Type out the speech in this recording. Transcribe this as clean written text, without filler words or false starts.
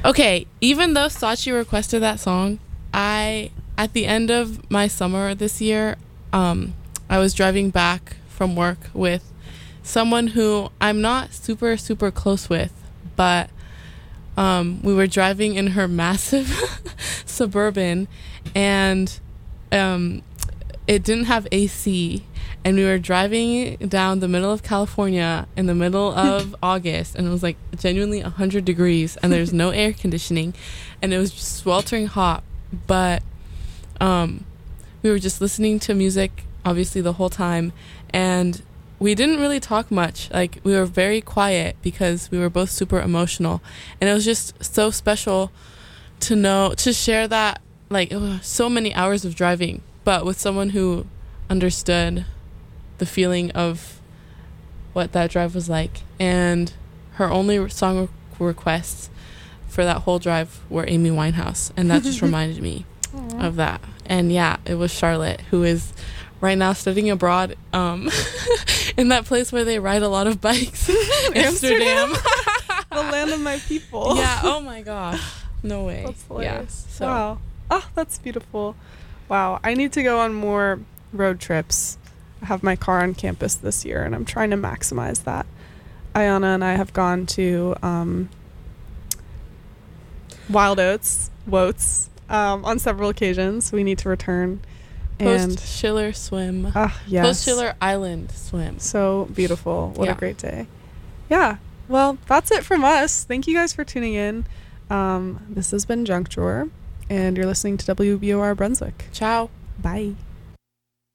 Okay, even though Sachi requested that song, at the end of my summer this year, I was driving back from work with someone who I'm not super, super close with, but we were driving in her massive Suburban, and it didn't have AC, and we were driving down the middle of California in the middle of August, and it was like genuinely 100 degrees, and there's no air conditioning, and it was just sweltering hot. But we were just listening to music obviously the whole time, and we didn't really talk much. Like, we were very quiet because we were both super emotional, and it was just so special to share that, like, so many hours of driving, but with someone who understood the feeling of what that drive was like. And her only song requests for that whole drive were Amy Winehouse, and that just reminded me of that. And yeah, it was Charlotte, who is right now studying abroad in that place where they ride a lot of bikes, Amsterdam. The land of my people. Yeah, oh my gosh, no way. That's hilarious. Yeah, so. Wow. Oh, that's beautiful. Wow, I need to go on more road trips. I have my car on campus this year, and I'm trying to maximize that. Ayana and I have gone to Wild Oats, Woats, on several occasions. We need to return. Post Schiller swim. Yes. Post Schiller Island swim. So beautiful. What a great day. Yeah. Well, that's it from us. Thank you guys for tuning in. This has been Junk Drawer, and you're listening to WBOR Brunswick. Ciao. Bye.